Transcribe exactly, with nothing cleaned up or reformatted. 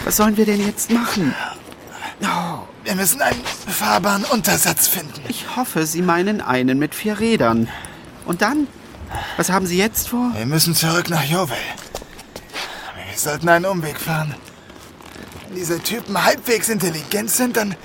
Was sollen wir denn jetzt machen? Oh, wir müssen einen fahrbaren Untersatz finden. Ich hoffe, Sie meinen einen mit vier Rädern. Und dann? Was haben Sie jetzt vor? Wir müssen zurück nach Jovel. Wir sollten einen Umweg fahren. Wenn diese Typen halbwegs intelligent sind, dann